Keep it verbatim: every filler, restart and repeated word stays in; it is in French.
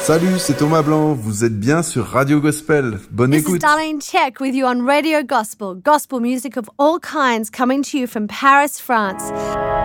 Salut, c'est Thomas Blanc, vous êtes bien sur Radio Gospel. Bonne This écoute. is Darlene Check with you on Radio Gospel, gospel music of all kinds coming to you from Paris, France.